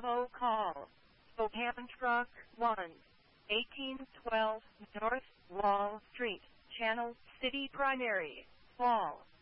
Bravo call. Spokane Truck 1, 1812 North Wall Street, Channel City Primary, Fall.